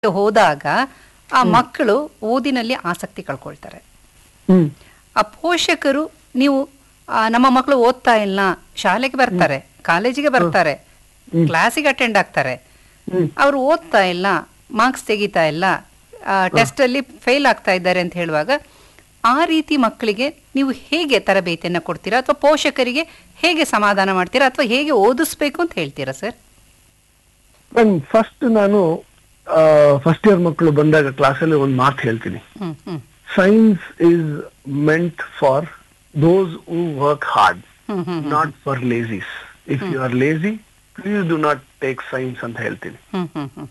ಹೋದಾಗ ಆ ಮಕ್ಕಳು ಓದಿನಲ್ಲಿ ಆಸಕ್ತಿ ಕಳ್ಕೊಳ್ತಾರೆ. ಆ ಪೋಷಕರು ನೀವು ನಮ್ಮ ಮಕ್ಕಳು ಓದ್ತಾ ಇಲ್ಲ, ಶಾಲೆಗೆ ಬರ್ತಾರೆ, ಕಾಲೇಜಿಗೆ ಬರ್ತಾರೆ, ಕ್ಲಾಸಿಗೆ ಅಟೆಂಡ್ ಆಗ್ತಾರೆ, ಅವರು ಓದ್ತಾ ಇಲ್ಲ, ಮಾರ್ಕ್ಸ್ ತೆಗಿತಾ ಇಲ್ಲ, ಟೆಸ್ಟ್ ಅಲ್ಲಿ ಫೇಲ್ ಆಗ್ತಾ ಇದ್ದಾರೆ ಅಂತ ಹೇಳುವಾಗ ಆ ರೀತಿ ಮಕ್ಕಳಿಗೆ ನೀವು ಹೇಗೆ ತರಬೇತಿಯನ್ನು ಕೊಡ್ತೀರಾ, ಅಥವಾ ಪೋಷಕರಿಗೆ ಹೇಗೆ ಸಮಾಧಾನ ಮಾಡ್ತೀರಾ, ಅಥವಾ ಹೇಗೆ ಓದಿಸ್ಬೇಕು ಅಂತ ಹೇಳ್ತೀರಾ ಸರ್? ಫಸ್ಟ್ ನಾನು ಫಸ್ಟ್ ಇಯರ್ ಮಕ್ಕಳು ಬಂದಾಗ ಕ್ಲಾಸಲ್ಲಿ ಒಂದು ಮಾತು ಹೇಳ್ತೀನಿ. Science is meant for those who work hard, not for ಲೇಸೀಸ್. If you are lazy, please do not take science ಅಂತ ಹೇಳ್ತೀನಿ.